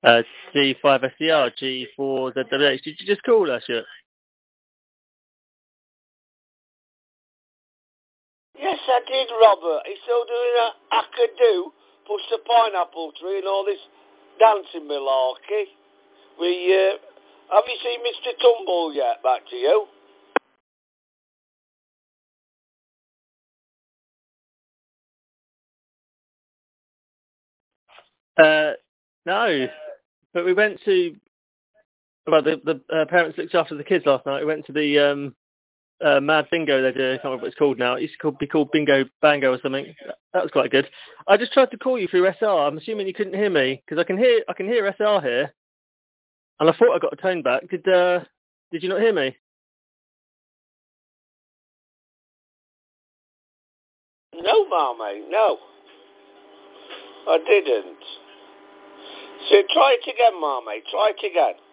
C5SDR, G4ZWH. Did you just call us yet? Yes, I did, Robert. He's still doing a Akadu, push the pineapple tree and all this dancing malarkey. Have you seen Mr. Tumble yet? Back to you. No, but we went to. Well, the parents looked after the kids last night. We went to the Mad Bingo they do. I can't remember what it's called now. It used to be called Bingo Bango or something. That was quite good. I just tried to call you through SR. I'm assuming you couldn't hear me because I can hear SR here, and I thought I got a tone back. Did you not hear me? No, Marmite, no. I didn't. So try it again, Marmite. Try it again.